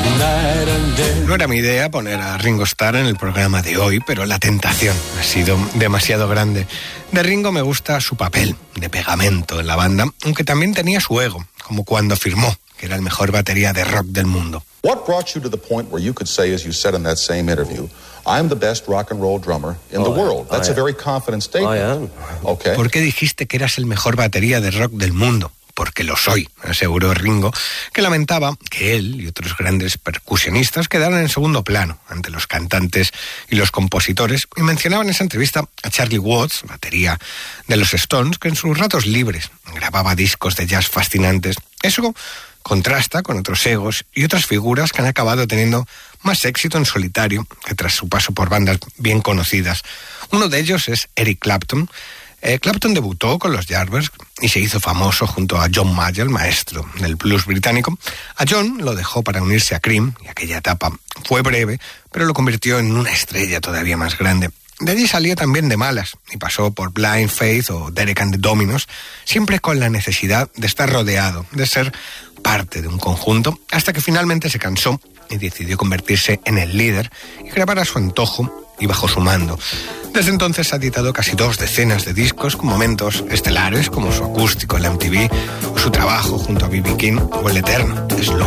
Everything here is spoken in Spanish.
No era mi idea poner a Ringo Starr en el programa de hoy, pero la tentación ha sido demasiado grande. De Ringo me gusta su papel de pegamento en la banda, aunque también tenía su ego, como cuando afirmó que era el mejor batería de rock del mundo. What brought you to the point where you could say, as you said in that same interview, I'm the best rock and roll drummer in the world? That's a very confident statement. I am. Okay. ¿Por qué dijiste que eras el mejor batería de rock del mundo? Porque lo soy, aseguró Ringo, que lamentaba que él y otros grandes percusionistas quedaran en segundo plano ante los cantantes y los compositores, y mencionaba en esa entrevista a Charlie Watts, batería de los Stones, que en sus ratos libres grababa discos de jazz fascinantes. Eso contrasta con otros egos y otras figuras que han acabado teniendo más éxito en solitario que tras su paso por bandas bien conocidas. Uno de ellos es Eric Clapton. Clapton debutó con los Yardbirds y se hizo famoso junto a John Mayall, maestro del blues británico. A John lo dejó para unirse a Cream, y aquella etapa fue breve, pero lo convirtió en una estrella todavía más grande. De allí salió también de malas y pasó por Blind Faith o Derek and the Dominos, siempre con la necesidad de estar rodeado, de ser parte de un conjunto, hasta que finalmente se cansó y decidió convertirse en el líder y grabar a su antojo y bajo su mando. Desde entonces ha editado casi 2 decenas de discos con momentos estelares como su acústico en la MTV o su trabajo junto a B.B. King o el eterno Slow